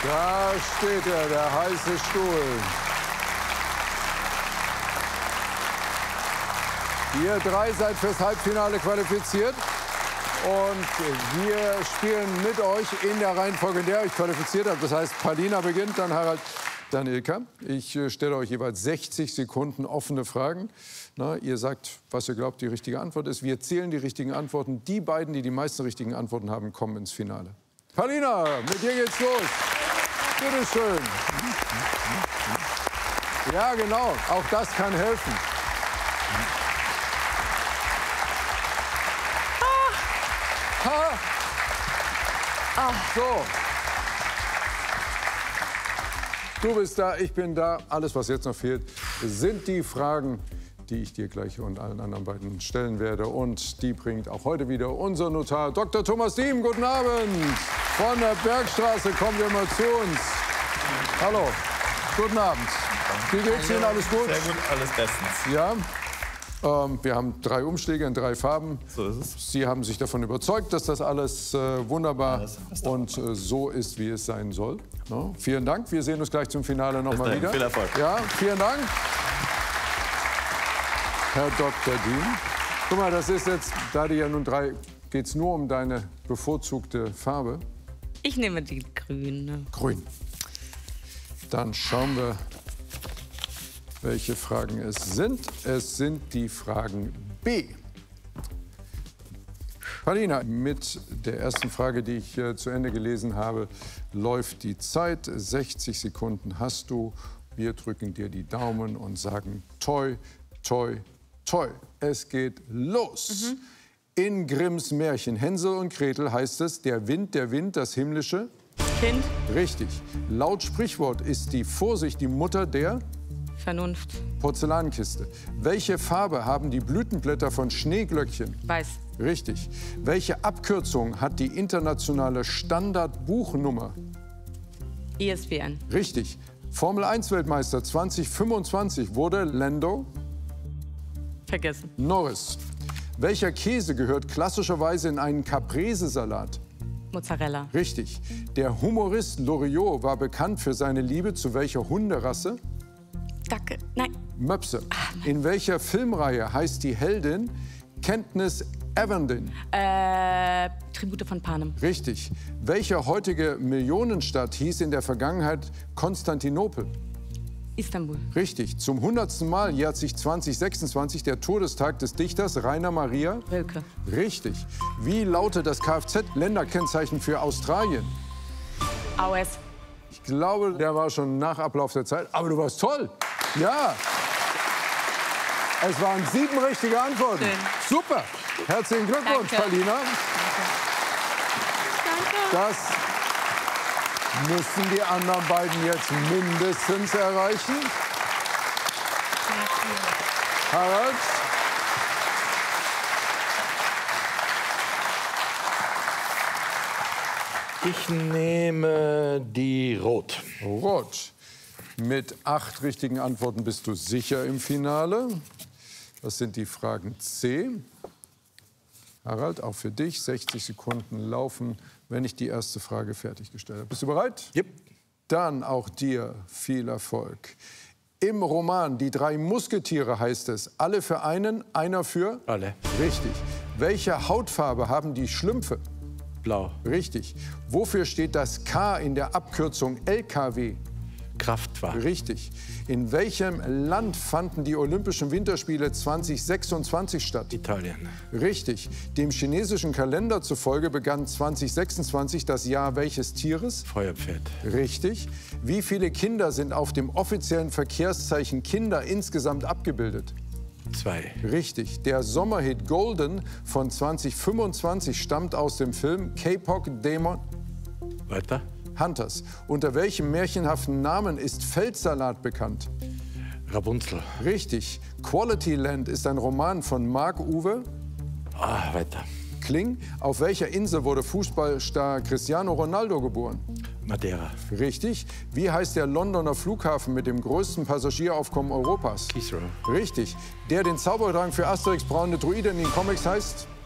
Da steht er, der heiße Stuhl. Ihr drei seid fürs Halbfinale qualifiziert. Und wir spielen mit euch in der Reihenfolge, in der ihr euch qualifiziert habt. Das heißt, Palina beginnt, dann Harald, dann Ilka. Ich stelle euch jeweils 60 Sekunden offene Fragen. Na, ihr sagt, was ihr glaubt, die richtige Antwort ist. Wir zählen die richtigen Antworten. Die beiden, die die meisten richtigen Antworten haben, kommen ins Finale. Palina, mit dir geht's los. Bitte schön. Ja, genau. Auch das kann helfen. So. Du bist da, ich bin da. Alles, was jetzt noch fehlt, sind die Fragen, die ich dir gleich und allen anderen beiden stellen werde. Und die bringt auch heute wieder unser Notar Dr. Thomas Diem. Guten Abend. Von der Bergstraße kommen wir mal zu uns. Hallo. Guten Abend. Wie geht's Ihnen? Alles gut? Sehr gut, alles bestens. Ja. Wir haben 3 Umschläge in 3 Farben. So ist es. Sie haben sich davon überzeugt, dass das alles wunderbar und so ist, wie es sein soll. No? Vielen Dank. Wir sehen uns gleich zum Finale noch mal wieder. Viel Erfolg. Ja, vielen Dank. Herr Dr. Diem. Guck mal, das ist jetzt, da die ja nun 3, geht es nur um deine bevorzugte Farbe. Ich nehme die grüne. Grün. Dann schauen wir, welche Fragen es sind. Es sind die Fragen B. Palina, mit der ersten Frage, die ich zu Ende gelesen habe, läuft die Zeit. 60 Sekunden hast du. Wir drücken dir die Daumen und sagen toi, toi, toi. Es geht los. In Grimms Märchen Hänsel und Gretel heißt es, der Wind, das himmlische Kind. Richtig. Laut Sprichwort ist die Vorsicht die Mutter der Vernunft. Porzellankiste. Welche Farbe haben die Blütenblätter von Schneeglöckchen? Weiß. Richtig. Welche Abkürzung hat die internationale Standardbuchnummer? ISBN. Richtig. Formel-1-Weltmeister 2025 wurde Lando Vergessen. Norris. Welcher Käse gehört klassischerweise in einen Caprese-Salat? Mozzarella. Richtig. Der Humorist Loriot war bekannt für seine Liebe zu welcher Hunderasse? Dackel. Nein. Möpse. In welcher Filmreihe heißt die Heldin Katniss Everdeen? Tribute von Panem. Richtig. Welche heutige Millionenstadt hieß in der Vergangenheit Konstantinopel? Istanbul. Richtig. Zum 100. Mal jährt sich 2026 der Todestag des Dichters Rainer Maria Rilke. Richtig. Wie lautet das Kfz-Länderkennzeichen für Australien? AOS. Ich glaube, der war schon nach Ablauf der Zeit. Aber du warst toll. Ja. Es waren 7 richtige Antworten. Schön. Super. Herzlichen Glückwunsch, Danke. Palina. Danke. Das müssen die anderen beiden jetzt mindestens erreichen. Harald? Ich nehme die Rot. Rot. Mit 8 richtigen Antworten bist du sicher im Finale. Das sind die Fragen C. Harald, auch für dich. 60 Sekunden laufen, wenn ich die erste Frage fertiggestellt habe. Bist du bereit? Yep. Dann auch dir viel Erfolg. Im Roman Die 3 Musketiere heißt es, alle für einen, einer für? Alle. Richtig. Welche Hautfarbe haben die Schlümpfe? Blau. Richtig. Wofür steht das K in der Abkürzung LKW? Kraftfahrt. Richtig. In welchem Land fanden die Olympischen Winterspiele 2026 statt? Italien. Richtig. Dem chinesischen Kalender zufolge begann 2026 das Jahr welches Tieres? Feuerpferd. Richtig. Wie viele Kinder sind auf dem offiziellen Verkehrszeichen Kinder insgesamt abgebildet? 2. Richtig. Der Sommerhit Golden von 2025 stammt aus dem Film K-Pop Demon Weiter. Hunters. Unter welchem märchenhaften Namen ist Feldsalat bekannt? Rapunzel. Richtig. Quality Land ist ein Roman von Marc-Uwe Weiter. Kling. Auf welcher Insel wurde Fußballstar Cristiano Ronaldo geboren? Madeira. Richtig. Wie heißt der Londoner Flughafen mit dem größten Passagieraufkommen Europas? Heathrow. Richtig. Der den Zaubertrank für Asterix braune Druide in den Comics heißt?